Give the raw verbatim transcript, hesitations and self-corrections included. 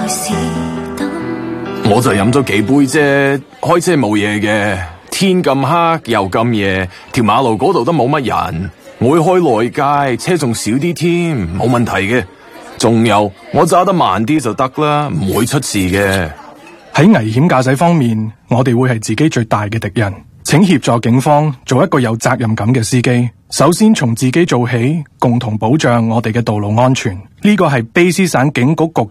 我就飲咗幾杯啫，開車冇嘢嘅。天咁黑又咁夜，條馬路嗰度都冇乜人。我會開內街，車仲少啲添，冇問題嘅。仲有，我揸得慢啲就得啦，唔會出事嘅。 喺危險駕駛方面，我哋會係自己最大嘅敵人。請協助警方做一個有責任感嘅司機。首先從自己做起，共同保障我哋嘅道路安全。呢個係卑詩省警局局